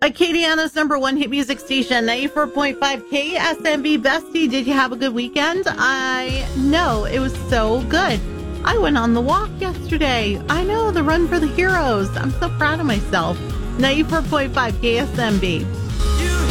Acadiana's number one hit music station, 94.5 KSMB. Bestie, did you have a good weekend? I know, it was so good. I went on the walk yesterday. I know, the run for the heroes. I'm so proud of myself. 94.5 KSMB.